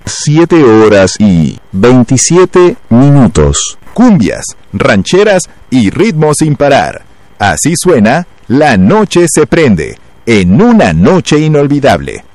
7:27. Cumbias, rancheras y ritmos sin parar. Así suena La Noche se prende, en una noche inolvidable.